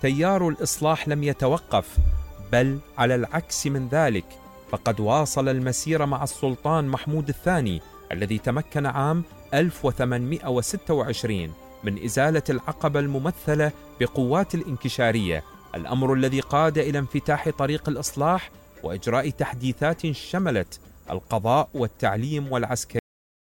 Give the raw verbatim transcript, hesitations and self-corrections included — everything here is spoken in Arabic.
تيار الإصلاح لم يتوقف، بل على العكس من ذلك، فقد واصل المسير مع السلطان محمود الثاني الذي تمكن عام ألف وثمانمئة وستة وعشرين من إزالة العقبة الممثلة بقوات الإنكشارية، الأمر الذي قاد إلى انفتاح طريق الإصلاح وإجراء تحديثات شملت القضاء والتعليم والعسكرية.